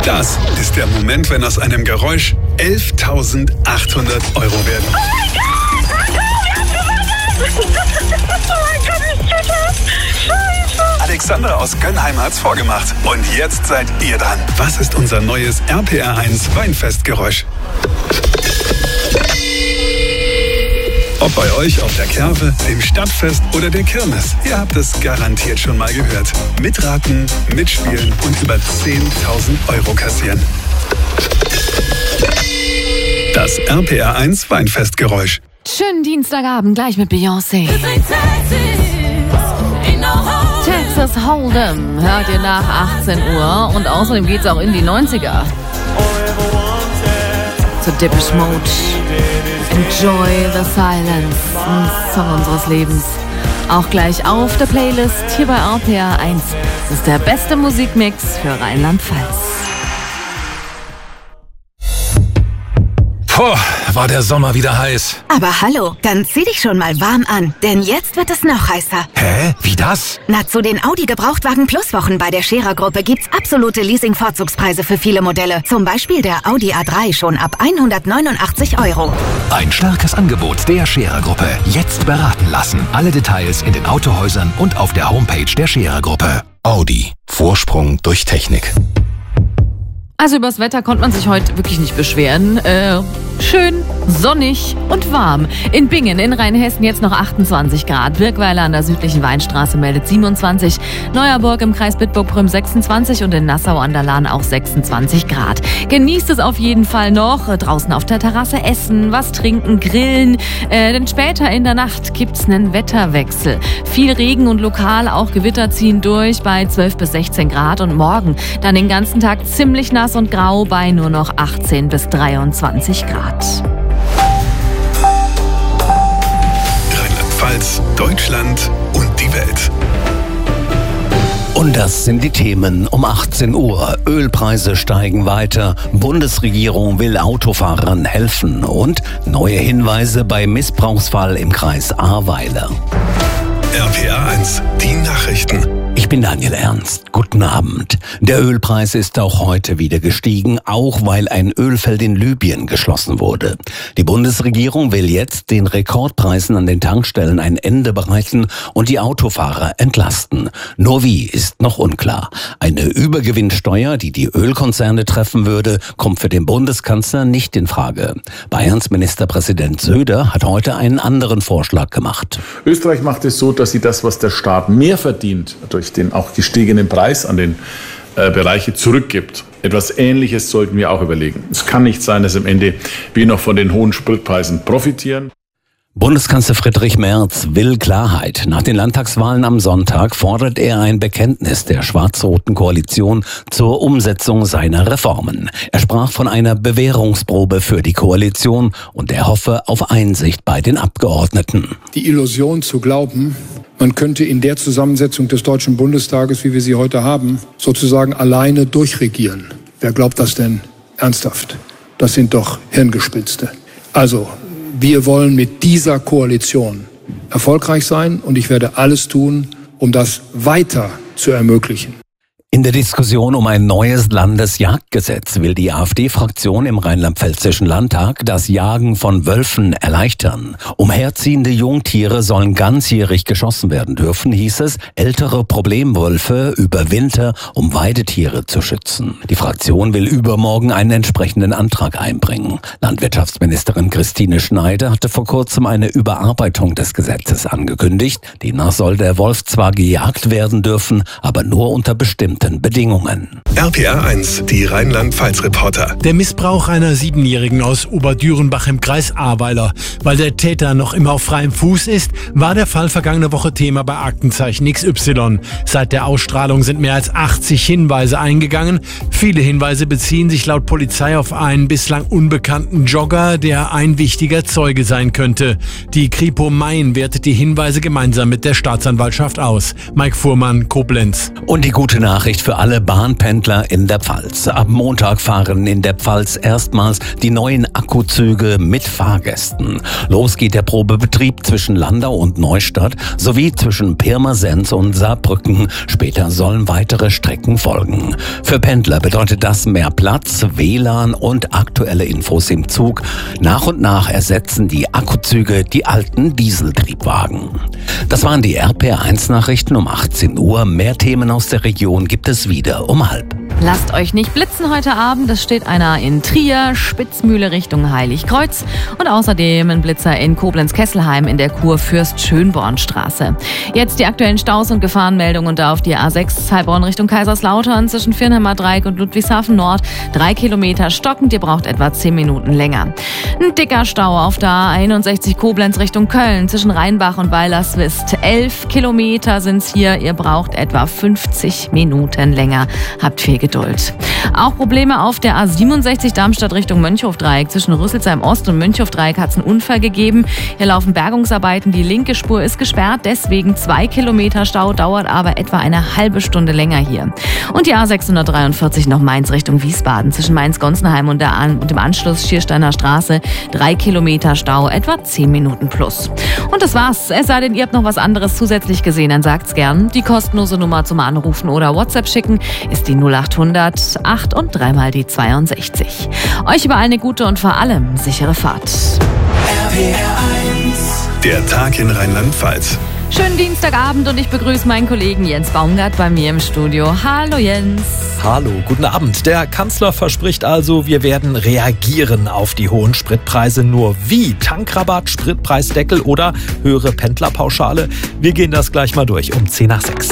Das ist der Moment, wenn aus einem Geräusch 11.800 Euro werden. Oh mein Gott! Oh mein Gott, ich check das! Scheiße! Alexander aus Gönnheim hat's vorgemacht. Und jetzt seid ihr dran. Was ist unser neues RPR1 Weinfestgeräusch? Ob bei euch auf der Kerwe, dem Stadtfest oder der Kirmes, ihr habt es garantiert schon mal gehört. Mitraten, mitspielen und über 10.000 Euro kassieren. Das RPR1 Weinfestgeräusch. Schönen Dienstagabend, gleich mit Beyoncé. Texas Hold'em hört ihr nach 18 Uhr und außerdem geht's auch in die 90er. Zu Depeche Mode. Enjoy the Silence, ein Song unseres Lebens. Auch gleich auf der Playlist hier bei RPR1. Das ist der beste Musikmix für Rheinland-Pfalz. Puh, war der Sommer wieder heiß. Aber hallo, dann zieh dich schon mal warm an, denn jetzt wird es noch heißer. Hä? Wie das? Na, zu den Audi Gebrauchtwagen Plus Wochen bei der Scherer Gruppe gibt's absolute Leasing-Vorzugspreise für viele Modelle. Zum Beispiel der Audi A3 schon ab 189 Euro. Ein starkes Angebot der Scherer Gruppe. Jetzt beraten lassen. Alle Details in den Autohäusern und auf der Homepage der Scherer Gruppe. Audi. Vorsprung durch Technik. Also übers Wetter konnte man sich heute wirklich nicht beschweren. Schön, sonnig und warm. In Bingen in Rheinhessen jetzt noch 28 Grad. Birkweiler an der südlichen Weinstraße meldet 27. Neuerburg im Kreis Bitburg-Prüm 26 und in Nassau an der Lahn auch 26 Grad. Genießt es auf jeden Fall noch. Draußen auf der Terrasse essen, was trinken, grillen. Denn später in der Nacht gibt's einen Wetterwechsel. Viel Regen und lokal auch Gewitter ziehen durch bei 12 bis 16 Grad. Und morgen dann den ganzen Tag ziemlich nass und grau bei nur noch 18 bis 23 Grad. Rheinland-Pfalz, Deutschland und die Welt. Und das sind die Themen um 18 Uhr. Ölpreise steigen weiter, Bundesregierung will Autofahrern helfen und neue Hinweise bei Missbrauchsfall im Kreis Ahrweiler. RPR1, die Nachrichten. Ich bin Daniel Ernst. Guten Abend. Der Ölpreis ist auch heute wieder gestiegen, auch weil ein Ölfeld in Libyen geschlossen wurde. Die Bundesregierung will jetzt den Rekordpreisen an den Tankstellen ein Ende bereiten und die Autofahrer entlasten. Nur wie, ist noch unklar. Eine Übergewinnsteuer, die die Ölkonzerne treffen würde, kommt für den Bundeskanzler nicht in Frage. Bayerns Ministerpräsident Söder hat heute einen anderen Vorschlag gemacht. Österreich macht es so, dass sie das, was der Staat mehr verdient, durch den auch gestiegenen Preis an den Bereiche zurückgibt. Etwas Ähnliches sollten wir auch überlegen. Es kann nicht sein, dass am Ende wir noch von den hohen Spritpreisen profitieren. Bundeskanzler Friedrich Merz will Klarheit. Nach den Landtagswahlen am Sonntag fordert er ein Bekenntnis der schwarz-roten Koalition zur Umsetzung seiner Reformen. Er sprach von einer Bewährungsprobe für die Koalition und er hoffe auf Einsicht bei den Abgeordneten. Die Illusion zu glauben, man könnte in der Zusammensetzung des Deutschen Bundestages, wie wir sie heute haben, sozusagen alleine durchregieren. Wer glaubt das denn ernsthaft? Das sind doch Hirngespinste. Also, wir wollen mit dieser Koalition erfolgreich sein und ich werde alles tun, um das weiter zu ermöglichen. In der Diskussion um ein neues Landesjagdgesetz will die AfD-Fraktion im Rheinland-Pfälzischen Landtag das Jagen von Wölfen erleichtern. Umherziehende Jungtiere sollen ganzjährig geschossen werden dürfen, hieß es, ältere Problemwölfe über Winter, um Weidetiere zu schützen. Die Fraktion will übermorgen einen entsprechenden Antrag einbringen. Landwirtschaftsministerin Christine Schneider hatte vor kurzem eine Überarbeitung des Gesetzes angekündigt. Demnach soll der Wolf zwar gejagt werden dürfen, aber nur unter bestimmten Bedingungen. RPR1, die Rheinland-Pfalz-Reporter. Der Missbrauch einer 7-Jährigen aus Oberdürenbach im Kreis Ahrweiler. Weil der Täter noch immer auf freiem Fuß ist, war der Fall vergangene Woche Thema bei Aktenzeichen XY. Seit der Ausstrahlung sind mehr als 80 Hinweise eingegangen. Viele Hinweise beziehen sich laut Polizei auf einen bislang unbekannten Jogger, der ein wichtiger Zeuge sein könnte. Die Kripo Main wertet die Hinweise gemeinsam mit der Staatsanwaltschaft aus. Mike Fuhrmann, Koblenz. Und die gute Nachricht Nachricht für alle Bahnpendler in der Pfalz. Ab Montag fahren in der Pfalz erstmals die neuen Akkuzüge mit Fahrgästen. Los geht der Probebetrieb zwischen Landau und Neustadt sowie zwischen Pirmasens und Saarbrücken. Später sollen weitere Strecken folgen. Für Pendler bedeutet das mehr Platz, WLAN und aktuelle Infos im Zug. Nach und nach ersetzen die Akkuzüge die alten Dieseltriebwagen. Das waren die RPR1-Nachrichten um 18 Uhr. Mehr Themen aus der Region gibt es wieder um 12:30. Lasst euch nicht blitzen heute Abend. Es steht einer in Trier, Spitzmühle Richtung Heiligkreuz und außerdem ein Blitzer in Koblenz-Kesselheim in der Kurfürst-Schönborn-Straße. Jetzt die aktuellen Staus und Gefahrenmeldungen und auf die A6 Heilbronn Richtung Kaiserslautern zwischen Viernheimer Dreieck und Ludwigshafen Nord. 3 Kilometer stockend, ihr braucht etwa 10 Minuten länger. Ein dicker Stau auf der A61 Koblenz Richtung Köln zwischen Rheinbach und Weilerswist. 11 Kilometer sind's hier, ihr braucht etwa 50 Minuten länger. Habt viel Geduld. Auch Probleme auf der A67 Darmstadt Richtung Mönchhofdreieck. Zwischen Rüsselsheim Ost und Mönchhofdreieck hat es einen Unfall gegeben. Hier laufen Bergungsarbeiten. Die linke Spur ist gesperrt. Deswegen 2 Kilometer Stau, dauert aber etwa eine halbe Stunde länger hier. Und die A643 noch Mainz Richtung Wiesbaden. Zwischen Mainz-Gonsenheim und dem Anschluss Schiersteiner Straße. 3 Kilometer Stau, etwa 10 Minuten plus. Und das war's. Es sei denn, ihr habt noch was anderes zusätzlich gesehen, dann sagt's gern. Die kostenlose Nummer zum Anrufen oder WhatsApp schicken ist die 0800 8 und 3 mal die 62. Euch überall eine gute und vor allem sichere Fahrt. Der Tag in Rheinland-Pfalz. Schönen Dienstagabend und ich begrüße meinen Kollegen Jens Baumgart bei mir im Studio. Hallo Jens. Hallo, guten Abend. Der Kanzler verspricht also, wir werden reagieren auf die hohen Spritpreise. Nur wie? Tankrabatt, Spritpreisdeckel oder höhere Pendlerpauschale? Wir gehen das gleich mal durch um 5:50.